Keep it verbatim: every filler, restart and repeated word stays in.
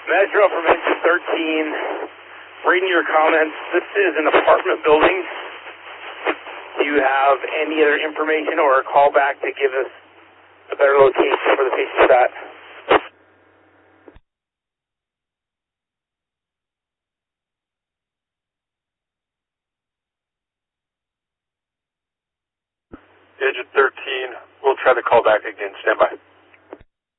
Metro from engine thirteen. Reading your comments. This is an apartment building. Do you have any other information or a call back to give us a better location for the patient's at? Engine thirteen, we'll try to call back again. Stand by.